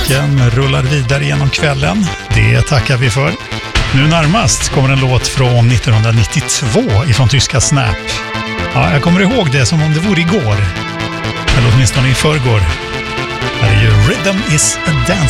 musiken rullar vidare genom kvällen. Det tackar vi för. Nu närmast kommer en låt från 1992 ifrån tyska Snap. Ja, jag kommer ihåg det som om det vore igår. Eller åtminstone i förrgår. Här är ju Rhythm is a Dance